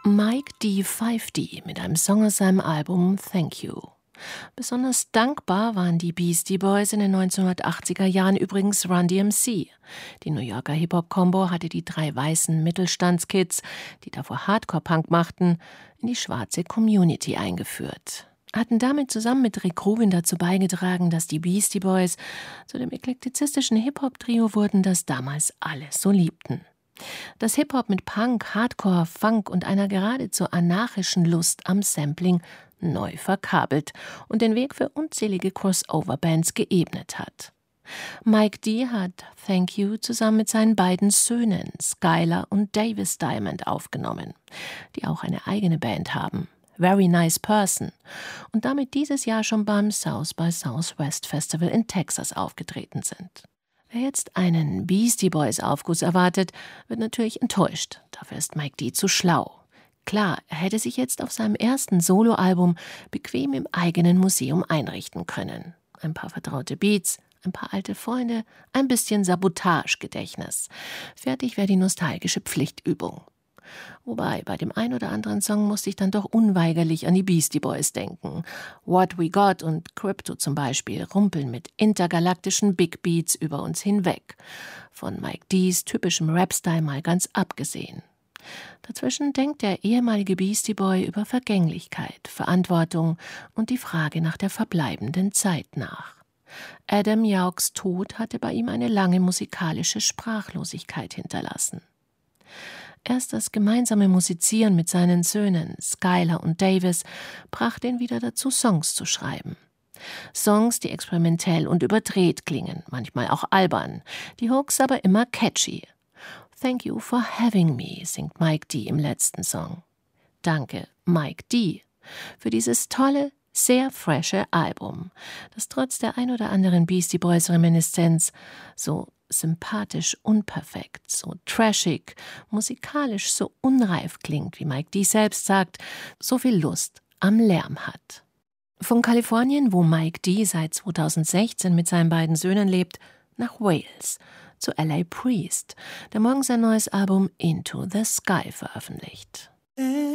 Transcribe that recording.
Mike D. 5D mit einem Song aus seinem Album Thank You. Besonders dankbar waren die Beastie Boys in den 1980er Jahren übrigens Run DMC. Die New Yorker Hip-Hop-Combo hatte die 3 weißen Mittelstandskids, die davor Hardcore-Punk machten, in die schwarze Community eingeführt. Hatten damit zusammen mit Rick Rubin dazu beigetragen, dass die Beastie Boys zu dem eklektizistischen Hip-Hop-Trio wurden, das damals alle so liebten. Das Hip-Hop mit Punk, Hardcore, Funk und einer geradezu anarchischen Lust am Sampling neu verkabelt und den Weg für unzählige Crossover-Bands geebnet hat. Mike D. hat Thank You zusammen mit seinen beiden Söhnen Skylar und Davis Diamond aufgenommen, die auch eine eigene Band haben, Very Nice Person, und damit dieses Jahr schon beim South by Southwest Festival in Texas aufgetreten sind. Wer jetzt einen Beastie Boys Aufguss erwartet, wird natürlich enttäuscht. Dafür ist Mike D. zu schlau. Klar, er hätte sich jetzt auf seinem ersten Soloalbum bequem im eigenen Museum einrichten können. Ein paar vertraute Beats, ein paar alte Freunde, ein bisschen Sabotage-Gedächtnis. Fertig wäre die nostalgische Pflichtübung. Wobei, bei dem ein oder anderen Song musste ich dann doch unweigerlich an die Beastie Boys denken. What We Got und Crypto zum Beispiel rumpeln mit intergalaktischen Big Beats über uns hinweg. Von Mike D's typischem Rap-Style mal ganz abgesehen. Dazwischen denkt der ehemalige Beastie Boy über Vergänglichkeit, Verantwortung und die Frage nach der verbleibenden Zeit nach. Adam Yauchs Tod hatte bei ihm eine lange musikalische Sprachlosigkeit hinterlassen. Erst das gemeinsame Musizieren mit seinen Söhnen Skylar und Davis brachte ihn wieder dazu, Songs zu schreiben. Songs, die experimentell und überdreht klingen, manchmal auch albern, die Hooks aber immer catchy. Thank You for Having Me, singt Mike D. im letzten Song. Danke, Mike D., für dieses tolle, sehr frische Album, das trotz der ein oder anderen Beastie Boys Reminiszenz so sympathisch unperfekt, so trashig, musikalisch so unreif klingt, wie Mike D. selbst sagt, so viel Lust am Lärm hat. Von Kalifornien, wo Mike D. seit 2016 mit seinen beiden Söhnen lebt, nach Wales, zu L.A. Priest, der morgen sein neues Album Into the Sky veröffentlicht.